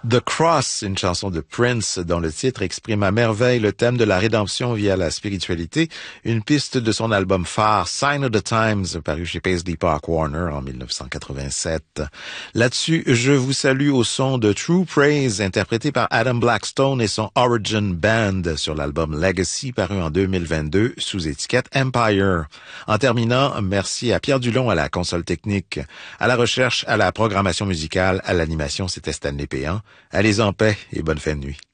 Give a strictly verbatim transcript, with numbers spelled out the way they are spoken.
The Cross, une chanson de Prince dont le titre exprime à merveille le thème de la rédemption via la spiritualité, une piste de son album phare Sign of the Times, paru chez Paisley Park Warner en mille neuf cent quatre-vingt-sept. Là-dessus, je vous salue au son de True Praise, interprété par Adam Blackstone et son Origin Band sur l'album Legacy, paru en deux mille vingt-deux sous étiquette Empire. En terminant, merci à Pierre Dulon à la console technique, à la recherche, à la programmation musicale, à l'animation, c'était Stanley Péan. Allez en paix et bonne fin de nuit.